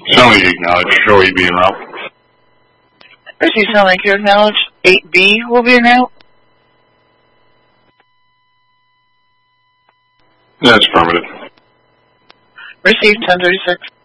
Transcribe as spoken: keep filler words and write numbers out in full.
Sound like acknowledged. Show E B en route. Receive sound like you acknowledged. eight B will be en route. That's affirmative. Receive ten thirty-six.